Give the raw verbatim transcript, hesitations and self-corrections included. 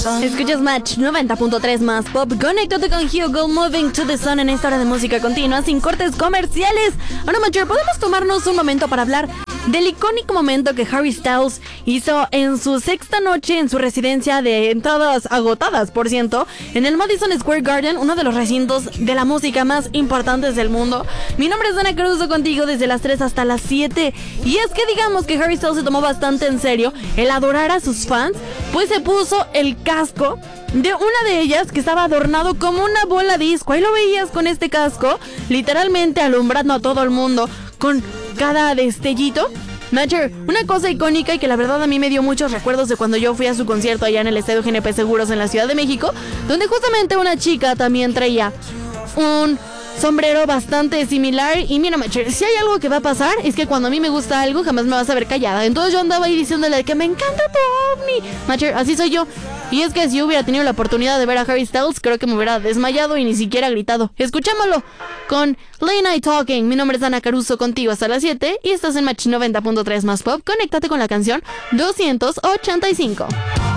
Escuchas Match noventa punto tres más Pop. Conéctate con Hugo, Moving to the Sun en esta hora de música continua, sin cortes comerciales. Ahora, Matcher, ¿podemos tomarnos un momento para hablar del icónico momento que Harry Styles hizo en su sexta noche en su residencia de entradas agotadas, por ciento, en el Madison Square Garden, uno de los recintos de la música más importantes del mundo? Mi nombre es Ana Caruso, contigo desde las tres hasta las siete. Y es que digamos que Harry Styles se tomó bastante en serio el adorar a sus fans, pues se puso el casco de una de ellas que estaba adornado como una bola disco. Ahí lo veías con este casco, literalmente alumbrando a todo el mundo con cada destellito. Matcher, una cosa icónica y que la verdad a mí me dio muchos recuerdos de cuando yo fui a su concierto allá en el Estadio G N P Seguros en la Ciudad de México, donde justamente una chica también traía un sombrero bastante similar. Y mira, Matcher, si hay algo que va a pasar es que cuando a mí me gusta algo jamás me vas a ver callada. Entonces yo andaba ahí diciéndole que me encanta tu ovni. Matcher, así soy yo. Y es que si yo hubiera tenido la oportunidad de ver a Harry Styles, creo que me hubiera desmayado y ni siquiera gritado. Escuchémoslo con Late Night Talking. Mi nombre es Ana Caruso, contigo hasta las siete y estás en Match noventa punto tres más Pop. Conéctate con la canción doscientos ochenta y cinco.